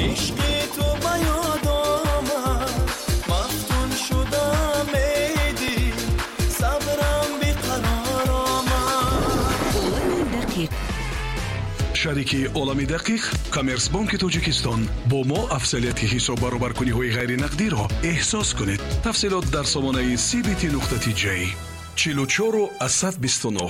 عشق تو بیاد آمد مفتون شدم ایدی صبرم بیقرار آمد. عالم دقیق. شریکی عالمی دقیق коммерсбанки тоҷикистон бо мо афзалияти ҳисоб баробаркуниҳои ғайринақдиро эҳсос кунед. тафсилот дар сомонаи cbt.j 44-129.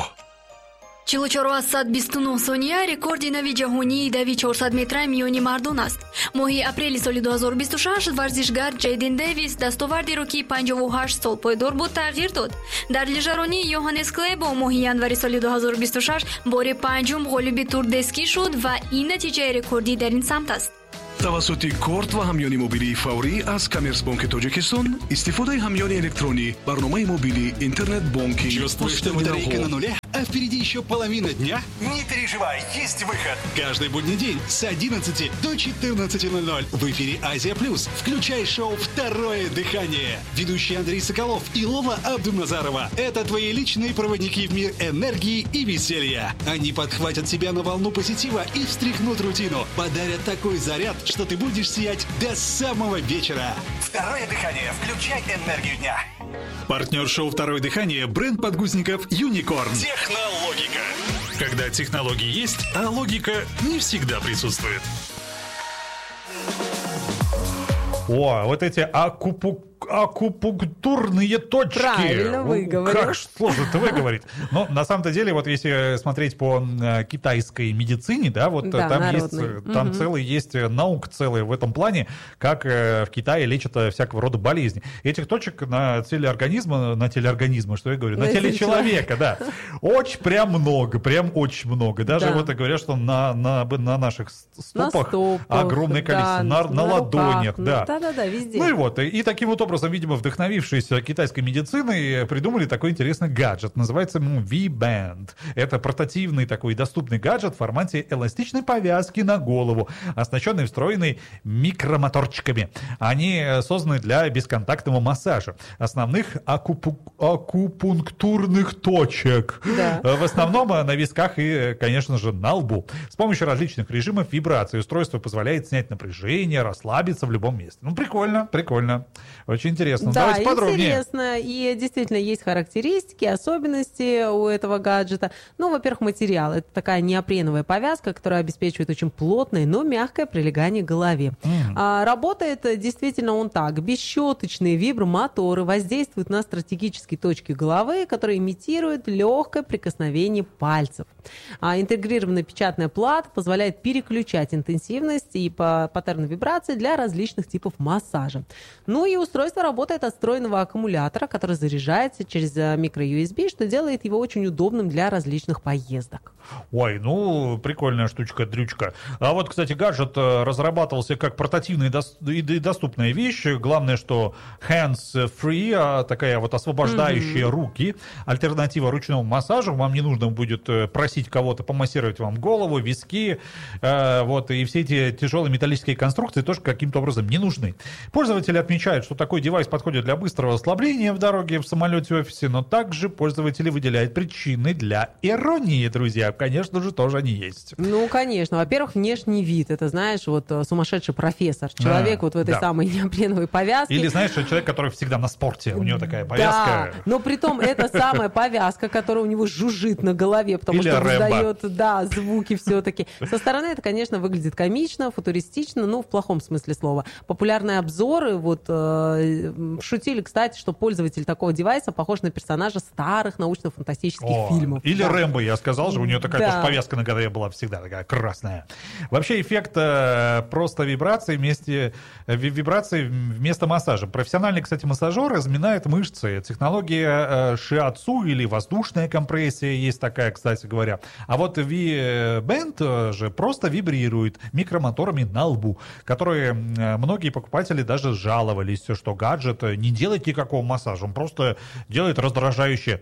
44-129 сония рекорди нави ҷаҳонии дави 400 метра миёни мардон аст. моҳи апрели соли 2026 варзишгар Ҷейден Дэвис дастовардеро ки 58 сол пойдор буд тағйир дод. дар лижаронӣ Йоханнес Клебо моҳи январи соли 2026 бори панҷум ғолиби Тур де Ски шуд ва ин натиҷаи рекордӣ дар ин самт аст. тавассути корт ва ҳамёни мобилии фаврӣ аз коммерсбанки тоҷикистон истифодаи ҳамёни электронӣ барномаи мобилии интернет-банкинг. Чувствуешь, что батарейка на нуле, а впереди еще половина дня? Не переживай, есть выход. Каждый будний день с 11 до 14:00 в эфире «Азия Плюс». Включай шоу «Второе дыхание». Ведущие Андрей Соколов и Лола Абдуназарова – это твои личные проводники в мир энергии и веселья. Они подхватят тебя на волну позитива и встряхнут рутину, подарят такой заряд, что ты будешь сиять до самого вечера. Второе дыхание. Включай энергию дня. Партнер шоу «Второе дыхание» – бренд подгузников «Юникорн». Технологика. Когда технологии есть, а логика не всегда присутствует. О, вот эти акупунктурные точки. Правильно выговорил. Как сложно-то выговорить. Но на самом-то деле, вот если смотреть по китайской медицине, да, вот да, там народный. есть, там есть наука целая в этом плане, как в Китае лечат всякого рода болезни. Этих точек на теле организма, что я говорю, на теле человека, да, очень прям много, прям очень много. Даже вот говорят, что на наших стопах огромное количество, на ладонях, да. Да, везде. Ну и вот, и таким вот образом, видимо, вдохновившись китайской медициной, придумали такой интересный гаджет. Называется V-Band. Это портативный такой доступный гаджет в формате эластичной повязки на голову, оснащенный встроенной микромоторчиками. Они созданы для бесконтактного массажа основных акупунктурных точек. Да. В основном на висках и, конечно же, на лбу. С помощью различных режимов вибрации устройство позволяет снять напряжение, расслабиться в любом месте. Ну, прикольно. Очень интересно. Да, давайте подробнее. Интересно. И действительно есть характеристики, особенности у этого гаджета. Ну, во-первых, материал. Это такая неопреновая повязка, которая обеспечивает очень плотное, но мягкое прилегание к голове. Работает действительно он так. Бесщеточные вибромоторы воздействуют на стратегические точки головы, которые имитируют легкое прикосновение пальцев. Интегрированная печатная плата позволяет переключать интенсивность и паттерны вибраций для различных типов массажа. Ну и устройство работает от встроенного аккумулятора, который заряжается через микро-USB, что делает его очень удобным для различных поездок. Ой, ну, прикольная штучка-дрючка. А вот, кстати, гаджет разрабатывался как портативная и доступная вещь. Главное, что hands-free, такая вот освобождающая руки. Альтернатива ручному массажу. Вам не нужно будет просить кого-то помассировать вам голову, виски. Вот, и все эти тяжелые металлические конструкции тоже каким-то образом не нужны. Пользователи отмечают, что такой девайс подходит для быстрого ослабления в дороге, в самолете, в офисе, но также пользователи выделяют причины для иронии, друзья. Конечно же, тоже они есть. Ну, конечно. Во-первых, внешний вид. Это, знаешь, вот сумасшедший профессор. Человек вот в этой самой неопреновой повязке. Или, знаешь, человек, который всегда на спорте. У него такая повязка. Да, но при том это самая повязка, которая у него жужжит на голове, потому что выдает, звуки все-таки. Со стороны это, конечно, выглядит комично, футуристично, ну, в плохом смысле слова. Популярные обзоры шутили, кстати, что пользователь такого девайса похож на персонажа старых научно-фантастических фильмов. Или Рэмбо, я сказал же, у нее такая тоже повязка на голове была всегда такая красная. Вообще эффект просто вибрации вместо массажа. Профессиональный, кстати, массажер разминает мышцы. Технология шиатсу или воздушная компрессия есть такая, кстати говоря. А вот V-Band же просто вибрирует микромоторами на лбу, которые многие покупатели даже жаловались, что гаджет не делает никакого массажа, он просто делает раздражающее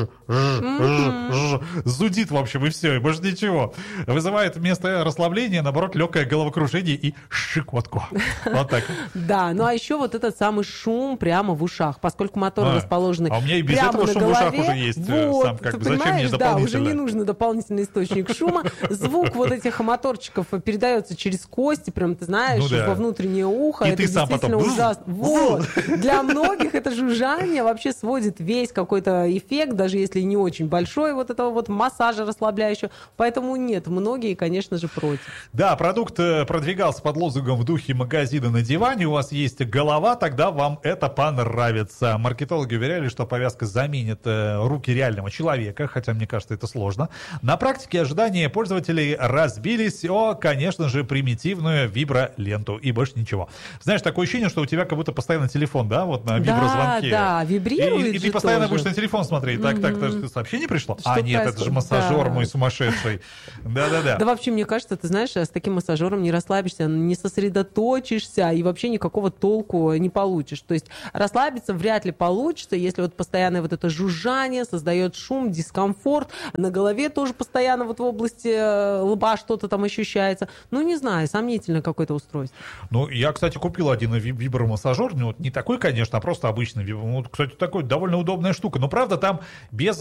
зудит, в общем, и все, и больше ничего. Вызывает вместо расслабления, наоборот, легкое головокружение и щекотку. Вот так. Да, ну а еще вот этот самый шум прямо в ушах, поскольку моторы расположены а у меня и без прямо этого на шум в голове, ушах уже есть. вот, Сам как бы, ты зачем мне понимаешь, да, дополнительно? уже не нужно дополнительный источник шума. Звук вот этих моторчиков передается через кости, прям, ты знаешь, Ну да. во внутреннее ухо. И это ты сам действительно потом ужасно. Вот. Для многих это жужжание вообще сводит весь какой-то эффект, даже если не очень большой, вот этого вот массажа расслабляющего. Поэтому нет, многие, конечно же, против. Да, продукт продвигался под лозунгом в духе магазина на диване. У вас есть голова, тогда вам это понравится. Маркетологи уверяли, что повязка заменит руки реального человека, хотя, мне кажется, это сложно. На практике ожидания пользователей разбились о, конечно же, примитивную виброленту и больше ничего. Знаешь, такое ощущение, что у тебя как будто постоянно телефон, да, вот на виброзвонке. Да, вибрирует И же ты постоянно тоже. будешь на телефон смотреть. Так, даже сообщение пришло? Что А, нет, это же происходит? массажер Да. мой сумасшедший. Да-да-да. Да вообще, мне кажется, ты знаешь, с таким массажером не расслабишься, не сосредоточишься и вообще никакого толку не получишь. То есть расслабиться вряд ли получится, если вот постоянное вот это жужжание создает шум, дискомфорт. На голове тоже постоянно вот в области лба что-то там ощущается. Ну, не знаю, сомнительное какое-то устройство. Ну, я, кстати, купил один вибромассажер, ну, не такой, конечно, а просто обычный. Ну, кстати, такой довольно удобная штука. Но, правда, там без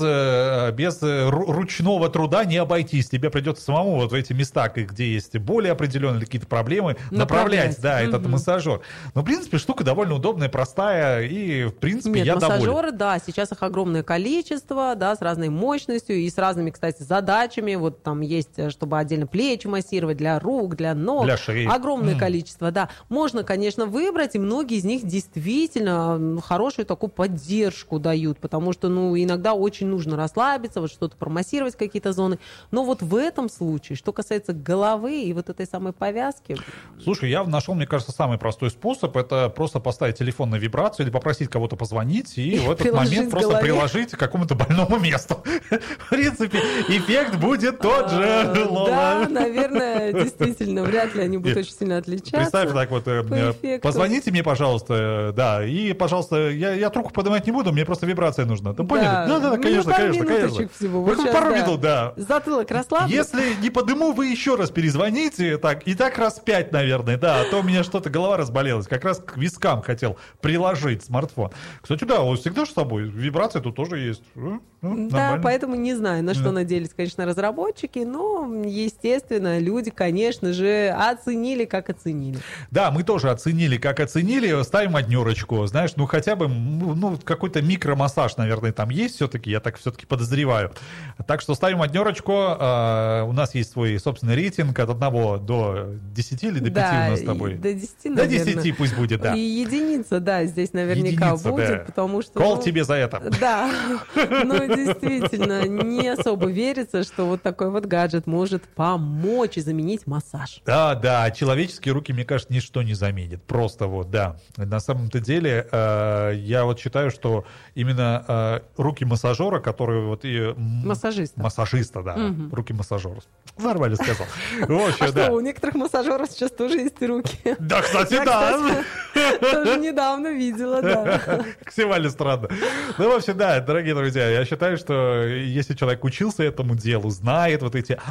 ручного труда не обойтись. Тебе придется самому вот в эти места, где есть более определенные какие-то проблемы, направлять, да, этот массажер. Но, в принципе, штука довольно удобная, простая, и, в принципе, Нет, я доволен. массажеры, да, сейчас их огромное количество, да, с разной мощностью и с разными, кстати, задачами. Вот там есть, чтобы отдельно плечи массировать, для рук, для ног. Для шеи. Огромное количество, да. Можно, конечно, выбрать, и многие из них действительно хорошую такую поддержку дают, потому что, ну, иногда очень нужно расслабиться, вот что-то промассировать, какие-то зоны. Но вот в этом случае, что касается головы и вот этой самой повязки... Слушай, я нашел, мне кажется, самый простой способ. Это просто поставить телефон на вибрацию или попросить кого-то позвонить и в этот приложить момент просто голове. приложить к какому-то больному месту. В принципе, эффект будет тот же. Лола. Да, наверное, действительно, вряд ли они будут очень сильно отличаться. Представь так вот, эффекту. позвоните мне, пожалуйста, да, и, пожалуйста, я трубку поднимать не буду, мне просто вибрация нужна. Ты понял? Да, Ну, конечно, пару конечно. минуточек всего. Вот сейчас, Пару да. минут, да. Затылок расслаблен. Если не подниму, вы еще раз перезвоните, так, и так раз 5, наверное, да, а то у меня что-то голова разболелась, как раз к вискам хотел приложить смартфон. Кстати, да, он всегда же с собой, вибрация тут тоже есть. Да, Нормально. поэтому не знаю, на что надеялись, конечно, разработчики, но, естественно, люди, конечно же, оценили, как оценили. Да, мы тоже оценили, как оценили, ставим однерочку, знаешь, ну хотя бы, ну, какой-то микромассаж, наверное, там есть все-таки, я так все-таки подозреваю. Так что ставим однерочку, у нас есть свой собственный рейтинг от 1 до 10 или до 5 у нас с тобой? До 10, До наверное. 10 пусть будет, да. И единица, да, здесь наверняка Единица, будет, да. потому что... Кол ну, тебе за это. Да, ну действительно, не особо верится, что вот такой вот гаджет может помочь и заменить массаж. Да, человеческие руки, мне кажется, ничто не заменит. Просто вот, да. На самом-то деле, я вот считаю, что именно руки массажера, которые вот и... Массажиста. Массажиста, да. Руки массажера. Нормально сказал. В общем, А да. что, у некоторых массажеров сейчас тоже есть руки. Да, кстати, Я, да. кстати, тоже недавно видела, да. Максимально странно. Ну, в общем, да, дорогие друзья, я считаю, что если человек учился этому делу, знает вот эти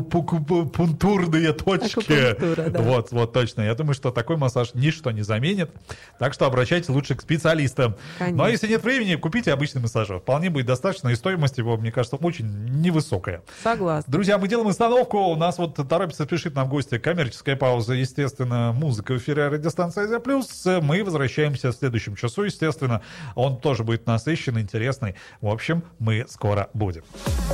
акупунктурные точки. Акупунктура, да. Вот, точно. Я думаю, что такой массаж ничто не заменит. Так что обращайтесь лучше к специалистам. Конечно. Но если нет времени, купите обычный массажер. Вполне будет достаточно, и стоимость его, мне кажется, очень невысокая. Согласна. Друзья, мы делаем остановку. У нас вот торопится, спешит нам в гости коммерческая пауза. Естественно, музыка в эфире радиостанции «Азия Плюс». Мы возвращаемся в следующем часу. Естественно, он тоже будет насыщенный, интересный. В общем, мы скоро будем.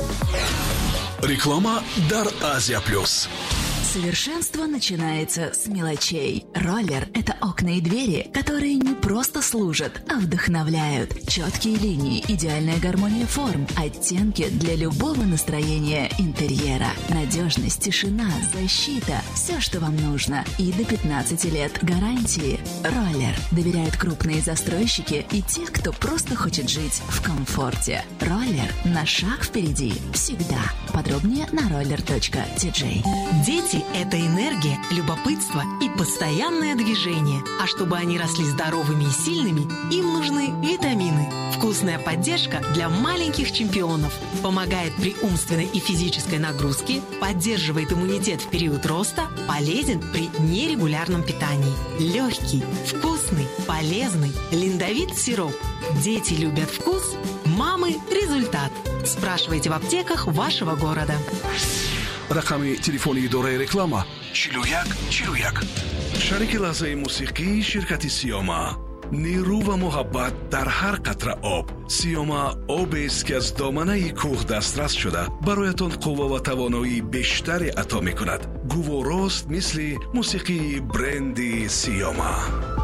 Реклама «Дар Азия Плюс». Совершенство начинается с мелочей. Роллер — это окна и двери, которые не просто служат, а вдохновляют. Четкие линии, идеальная гармония форм, оттенки для любого настроения интерьера. Надежность, тишина, защита — все, что вам нужно. И до 15 лет гарантии. Роллер доверяют крупные застройщики и те, кто просто хочет жить в комфорте. Роллер — на шаг впереди. Всегда. Подробнее на roller.tj. Дети Дети – это энергия, любопытство и постоянное движение. А чтобы они росли здоровыми и сильными, им нужны витамины. Вкусная поддержка для маленьких чемпионов. Помогает при умственной и физической нагрузке, поддерживает иммунитет в период роста, полезен при нерегулярном питании. Легкий, вкусный, полезный. Линдовит сироп. Дети любят вкус, мамы – результат. Спрашивайте в аптеках вашего города. рақами телефони идораи реклама 4141. шарики лаҳзаи мусиқии ширкати сиёма. нерӯ ва муҳаббат дар ҳар қатра об. сиёма обест ки аз доманаи кӯҳ дастрас шуда бароятон қувва ва тавоноии бештаре ато мекунад. гуворост мисли мусиқии бренди сиёма.